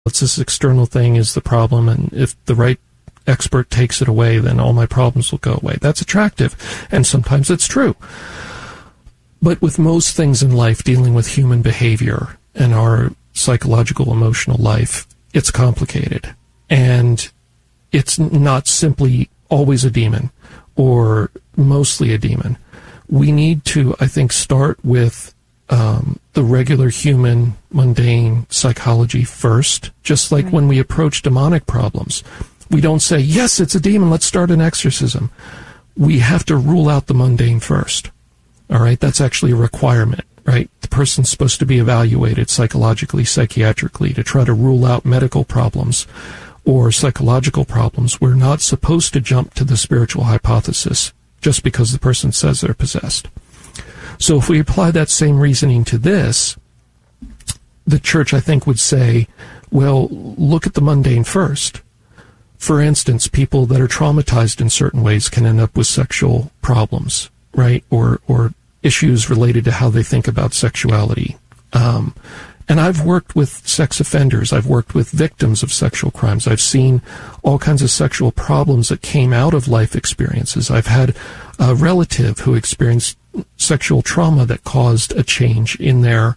it's this external thing is the problem, and if the right expert takes it away, then all my problems will go away. That's attractive, and sometimes it's true. But with most things in life, dealing with human behavior and our psychological, emotional life, it's complicated. And it's not simply always a demon or mostly a demon. We need to, I think, start with the regular human, mundane psychology first, just like when we approach demonic problems. We don't say, yes, it's a demon, let's start an exorcism. We have to rule out the mundane first. All right? That's actually a requirement, right? The person's supposed to be evaluated psychologically, psychiatrically, to try to rule out medical problems or psychological problems. We're not supposed to jump to the spiritual hypothesis just because the person says they're possessed. So if we apply that same reasoning to this, the church, I think, would say, well, look at the mundane first. For instance, people that are traumatized in certain ways can end up with sexual problems, right? Or issues related to how they think about sexuality. And I've worked with sex offenders. I've worked with victims of sexual crimes. I've seen all kinds of sexual problems that came out of life experiences. I've had a relative who experienced sexual trauma that caused a change in their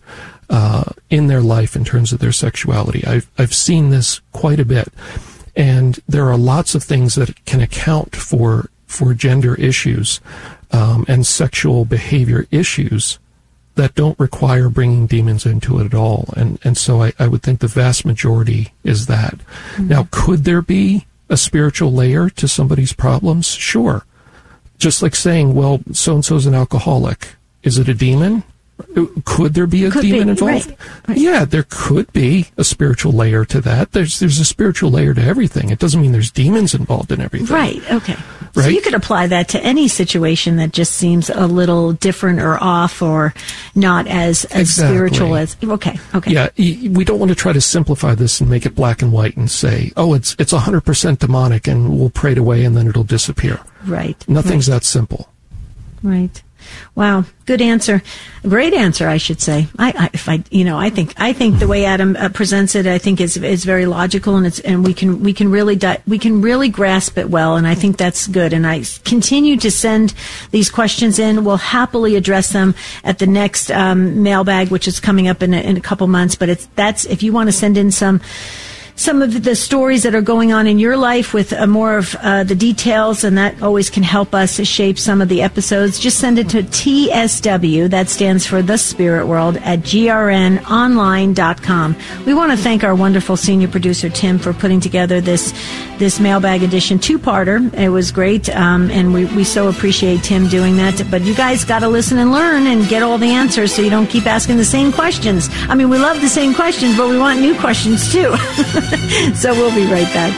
life in terms of their sexuality. I've seen this quite a bit. And there are lots of things that can account for gender issues and sexual behavior issues that don't require bringing demons into it at all. And so I would think the vast majority is that. Mm-hmm. Now, could there be a spiritual layer to somebody's problems? Sure. Just like saying, well, so-and-so's an alcoholic. Is it a demon? Could there be a demon involved? Right. Yeah, there could be a spiritual layer to that. There's a spiritual layer to everything. It doesn't mean there's demons involved in everything. Right, okay. Right? So you could apply that to any situation that just seems a little different or off or not as spiritual as... Okay. Yeah, we don't want to try to simplify this and make it black and white and say, oh, it's 100% demonic and we'll pray it away and then it'll disappear. Right. Nothing's that simple. Right. Wow, good answer. Great answer, I should say. I think the way Adam presents it, I think is very logical, and we can really grasp it well, and I think that's good. And I continue to send these questions in. We'll happily address them at the next mailbag, which is coming up in a couple months. But if you want to send in some of the stories that are going on in your life with more of the details, and that always can help us shape some of the episodes, just send it to TSW, that stands for The Spirit World, at grnonline.com. We want to thank our wonderful senior producer, Tim, for putting together this mailbag edition two-parter. It was great, and we so appreciate Tim doing that. But you guys got to listen and learn and get all the answers so you don't keep asking the same questions. I mean, we love the same questions, but we want new questions, too. So we'll be right back.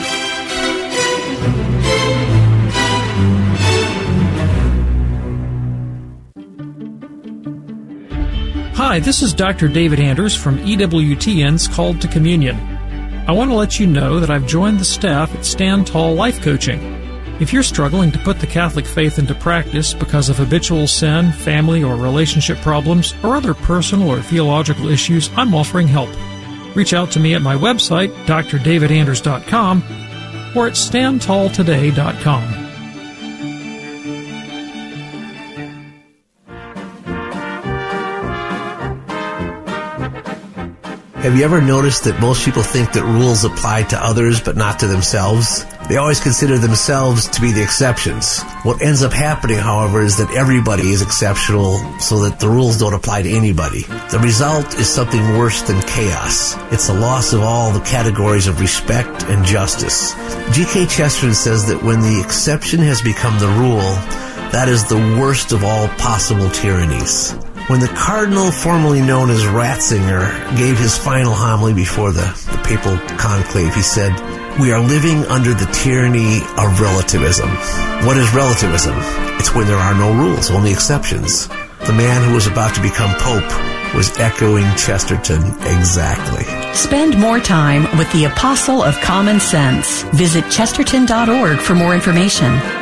Hi, this is Dr. David Anders from EWTN's Called to Communion. I want to let you know that I've joined the staff at Stand Tall Life Coaching. If you're struggling to put the Catholic faith into practice because of habitual sin, family or relationship problems, or other personal or theological issues, I'm offering help. Reach out to me at my website, drdavidanders.com, or at standtalltoday.com. Have you ever noticed that most people think that rules apply to others but not to themselves? They always consider themselves to be the exceptions. What ends up happening, however, is that everybody is exceptional so that the rules don't apply to anybody. The result is something worse than chaos. It's a loss of all the categories of respect and justice. G.K. Chesterton says that when the exception has become the rule, that is the worst of all possible tyrannies. When the cardinal formerly known as Ratzinger gave his final homily before the papal conclave, he said, "We are living under the tyranny of relativism." What is relativism? It's when there are no rules, only exceptions. The man who was about to become pope was echoing Chesterton exactly. Spend more time with the Apostle of Common Sense. Visit Chesterton.org for more information.